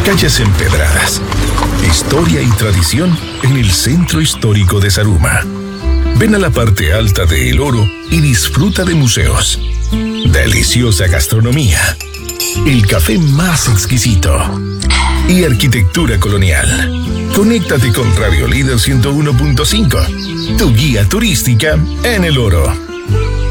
calles empedradas, historia y tradición en el centro histórico de Zaruma. Ven a la parte alta de El Oro y disfruta de museos, deliciosa gastronomía, el café más exquisito y arquitectura colonial. Conéctate con Radio Líder 101.5, tu guía turística en El Oro.